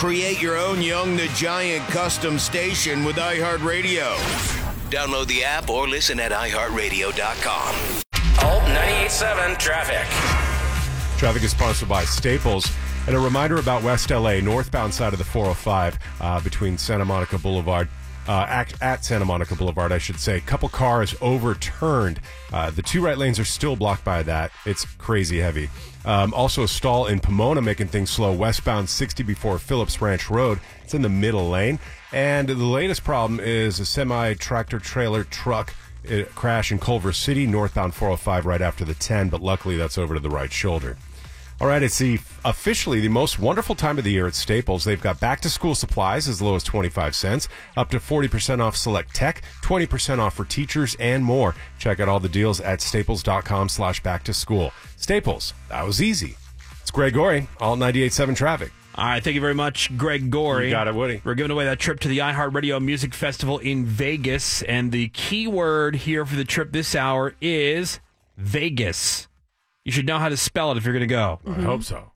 Create your own Young the Giant custom station with iHeartRadio. Download the app or listen at iHeartRadio.com. Alt 98.7 Traffic. Traffic is sponsored by Staples. And a reminder about West LA, northbound side of the 405 between Santa Monica Boulevard, at Santa Monica Boulevard, I should say. Couple cars overturned. The two right lanes are still blocked by that. It's crazy heavy. Also a stall in Pomona making things slow. Westbound 60 before Phillips Ranch Road. It's in the middle lane. And the latest problem is a semi-tractor-trailer truck crash in Culver City, northbound 405 right after the 10, but luckily that's over to the right shoulder. All right, it's officially the most wonderful time of the year at Staples. They've got back-to-school supplies as low as 25 cents, up to 40% off select tech, 20% off for teachers, and more. Check out all the deals at staples.com/back-to-school. Staples, that was easy. It's Greg Gorey, Alt 98.7 Traffic. All right, thank you very much, Greg Gorey. You got it, Woody. We're giving away that trip to the iHeartRadio Music Festival in Vegas, and the key word here for the trip this hour is Vegas. You should know how to spell it if you're going to go. I hope so.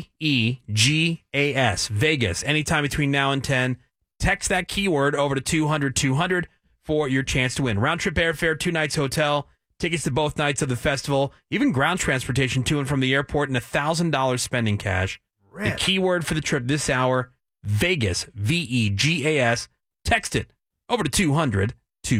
VEGAS, Vegas. Anytime between now and 10, text that keyword over to 200-200 for your chance to win. Round trip airfare, 2 nights hotel, tickets to both nights of the festival, even ground transportation to and from the airport, and $1,000 spending cash. The keyword for the trip this hour, Vegas, VEGAS. Text it over to 200-200.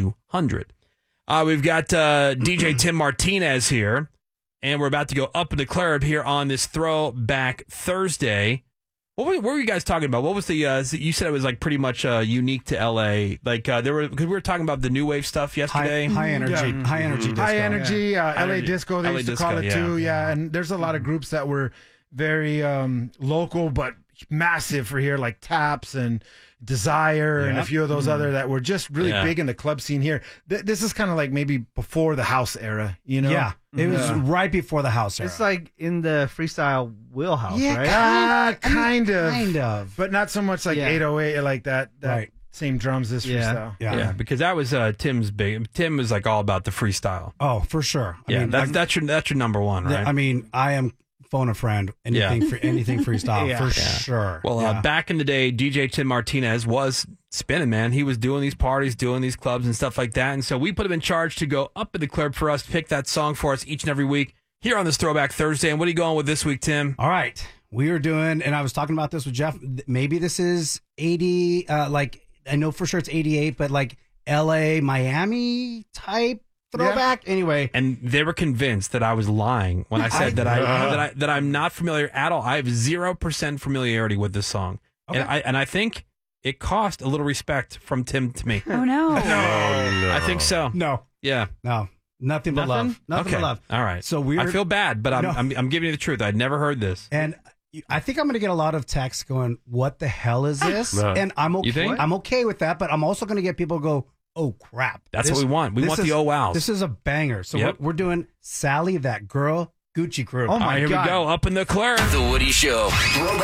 We've got DJ Tim Martinez here. And we're about to go up in the club here on this Throwback Thursday. What were you guys talking about? What was the? You said it was like pretty much unique to LA. Like because we were talking about the new wave stuff yesterday. High energy disco. High energy, LA disco. They LA used to disco, call it too. Yeah, and there's a lot of groups that were very local but massive for here, like Taps and Desire and a few of those other that were just really big in the club scene here. This is kind of like maybe before the house era, you know? Yeah, it was right before the house era. It's like in the freestyle wheelhouse, right? Yeah, kind of. Kind of. But not so much like 808 or like that Right. same drums this freestyle. Yeah, because that was Tim's big. Tim was like all about the freestyle. Oh, for sure. I mean, that's your number one, right? I mean, I am phone a friend. Anything freestyle for sure. Well, back in the day, DJ Tim Martinez was spinning, man. He was doing these parties, doing these clubs and stuff like that. And so we put him in charge to go up in the club for us to pick that song for us each and every week here on this Throwback Thursday. And what are you going with this week, Tim? All right. We are doing, and I was talking about this with Jeff, maybe this is 80, I know for sure it's 88, but like LA, Miami type throwback. Anyway, and they were convinced that I was lying when I said that I'm not familiar at all. I have 0% familiarity with this song, and I think it cost a little respect from Tim to me. Oh no! No, I think so. No, yeah, no, nothing but love. Nothing but love. All right. So I feel bad, but I'm giving you the truth. I'd never heard this, and I think I'm going to get a lot of texts going, "What the hell is this?" And I'm okay. You think? I'm okay with that, but I'm also going to get people go, "Oh crap!" That's what we want. We want the oh wows. This is a banger. So we're doing Sally, That Girl, Gucci Crew. Oh my God! Here we go. Up in the club. The Woody Show.